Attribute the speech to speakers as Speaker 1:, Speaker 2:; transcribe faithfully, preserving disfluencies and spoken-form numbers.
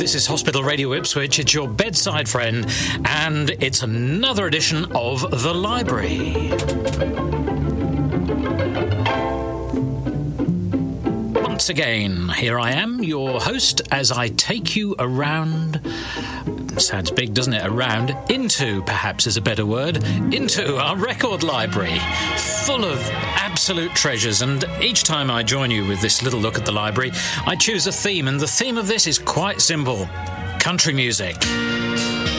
Speaker 1: This is Hospital Radio Ipswich. It's your bedside friend, and it's another edition of The Library. Once again, here I am, your host, as I take you around... Sounds big, doesn't it? Around, into, perhaps is a better word, into our record library, full of absolute treasures. And each time I join you with this little look at the library, I choose a theme, and the theme of this is quite simple: country music.